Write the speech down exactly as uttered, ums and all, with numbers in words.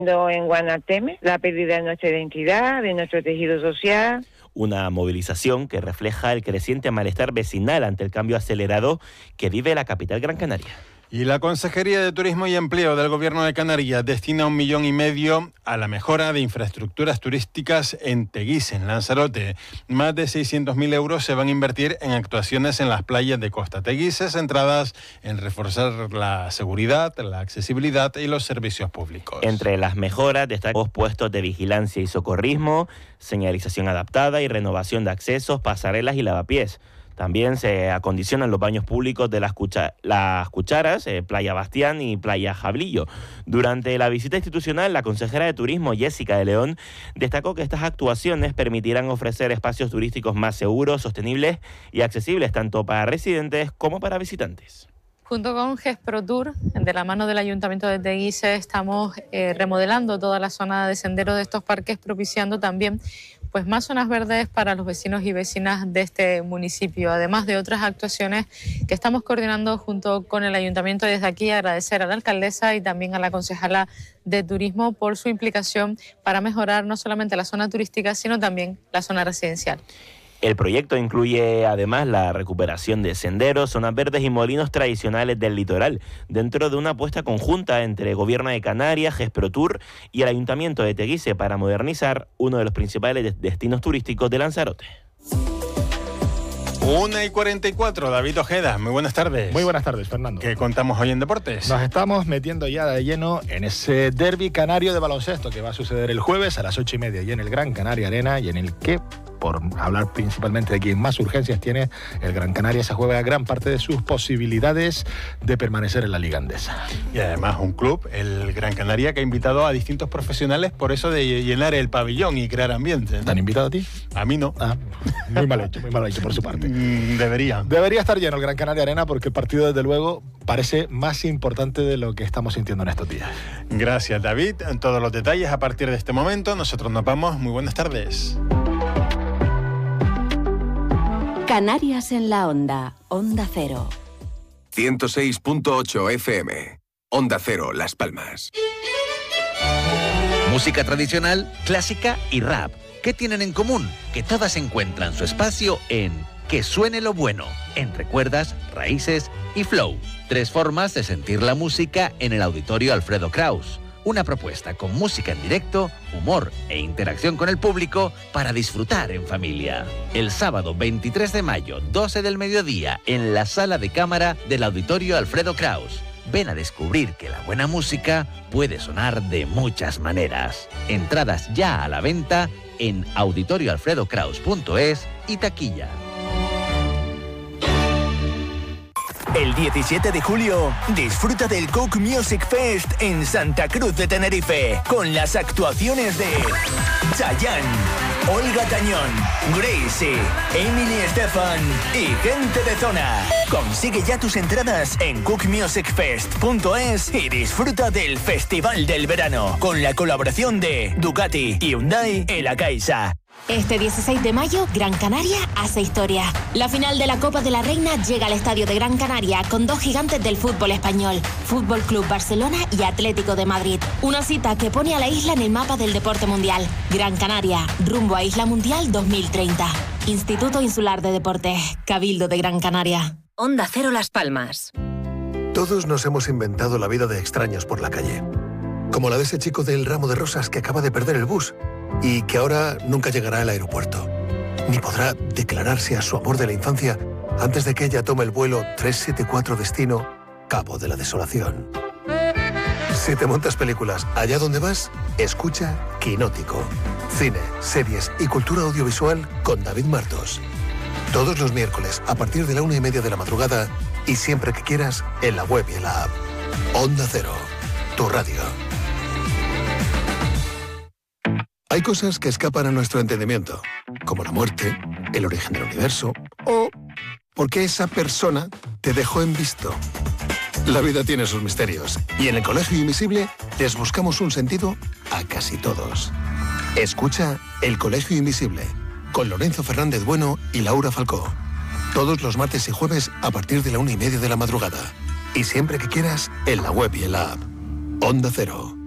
En Guanateme, la pérdida de nuestra identidad, de nuestro tejido social. Una movilización que refleja el creciente malestar vecinal ante el cambio acelerado que vive la capital Gran Canaria. Y la Consejería de Turismo y Empleo del Gobierno de Canarias destina un millón y medio a la mejora de infraestructuras turísticas en Teguise, en Lanzarote. Más de seiscientos mil euros se van a invertir en actuaciones en las playas de Costa Teguise, centradas en reforzar la seguridad, la accesibilidad y los servicios públicos. Entre las mejoras destacan puestos de vigilancia y socorrismo, señalización adaptada y renovación de accesos, pasarelas y lavapiés. También se acondicionan los baños públicos de las, cucha- las Cucharas, eh, Playa Bastián y Playa Jablillo. Durante la visita institucional, la consejera de Turismo, Jessica de León, destacó que estas actuaciones permitirán ofrecer espacios turísticos más seguros, sostenibles y accesibles tanto para residentes como para visitantes. Junto con GESPROTUR, de la mano del Ayuntamiento de Teguise, estamos eh, remodelando toda la zona de senderos de estos parques, propiciando también pues más zonas verdes para los vecinos y vecinas de este municipio, además de otras actuaciones que estamos coordinando junto con el Ayuntamiento. Desde aquí agradecer a la alcaldesa y también a la concejala de Turismo por su implicación para mejorar no solamente la zona turística, sino también la zona residencial. El proyecto incluye además la recuperación de senderos, zonas verdes y molinos tradicionales del litoral, dentro de una apuesta conjunta entre Gobierno de Canarias, GESPROTUR y el Ayuntamiento de Teguise para modernizar uno de los principales destinos turísticos de Lanzarote. una y cuarenta y cuatro, David Ojeda, muy buenas tardes. Muy buenas tardes, Fernando. ¿Qué contamos hoy en Deportes? Nos estamos metiendo ya de lleno en ese derbi canario de baloncesto que va a suceder el jueves a las ocho y media y en el Gran Canaria Arena, y en el que, por hablar principalmente de quien más urgencias tiene, el Gran Canaria se juega gran parte de sus posibilidades de permanecer en la Liga Andesa. Y además un club, el Gran Canaria, que ha invitado a distintos profesionales por eso de llenar el pabellón y crear ambiente, ¿no? ¿Te han invitado a ti? A mí no. Ah, muy mal hecho, muy mal hecho por su parte. Debería. Debería estar lleno el Gran Canaria Arena porque el partido, desde luego, parece más importante de lo que estamos sintiendo en estos días. Gracias, David. En todos los detalles a partir de este momento. Nosotros nos vamos. Muy buenas tardes. Canarias en la Onda. Onda Cero. ciento seis punto ocho F M. Onda Cero, Las Palmas. Música tradicional, clásica y rap. ¿Qué tienen en común? Que todas encuentran su espacio en Que Suene lo Bueno, entre cuerdas, raíces y flow. Tres formas de sentir la música en el Auditorio Alfredo Kraus. Una propuesta con música en directo, humor e interacción con el público para disfrutar en familia. El sábado veintitrés de mayo, doce del mediodía, en la sala de cámara del Auditorio Alfredo Kraus. Ven a descubrir que la buena música puede sonar de muchas maneras. Entradas ya a la venta en auditorio alfredo kraus punto es y taquilla. El diecisiete de julio, disfruta del Cook Music Fest en Santa Cruz de Tenerife, con las actuaciones de Chayanne, Olga Tañón, Gracie, Emily Estefan y gente de zona. Consigue ya tus entradas en cook music fest punto es y disfruta del Festival del Verano, con la colaboración de Ducati, Hyundai y La Caixa. Este dieciséis de mayo, Gran Canaria hace historia. La final de la Copa de la Reina llega al Estadio de Gran Canaria con dos gigantes del fútbol español, Fútbol Club Barcelona y Atlético de Madrid. Una cita que pone a la isla en el mapa del deporte mundial. Gran Canaria, rumbo a Isla Mundial dos mil treinta. Instituto Insular de Deportes, Cabildo de Gran Canaria. Onda Cero Las Palmas. Todos nos hemos inventado la vida de extraños por la calle. Como la de ese chico del ramo de rosas que acaba de perder el bus y que ahora nunca llegará al aeropuerto, ni podrá declararse a su amor de la infancia antes de que ella tome el vuelo trescientos setenta y cuatro destino Cabo de la Desolación. Si te montas películas allá donde vas, escucha Quinótico. Cine, series y cultura audiovisual con David Martos. Todos los miércoles a partir de la una y media de la madrugada y siempre que quieras en la web y en la app. Onda Cero, tu radio. Hay cosas que escapan a nuestro entendimiento, como la muerte, el origen del universo o porque esa persona te dejó en visto. La vida tiene sus misterios y en el Colegio Invisible les buscamos un sentido a casi todos. Escucha El Colegio Invisible con Lorenzo Fernández Bueno y Laura Falcó. Todos los martes y jueves a partir de la una y media de la madrugada. Y siempre que quieras en la web y en la app. Onda Cero.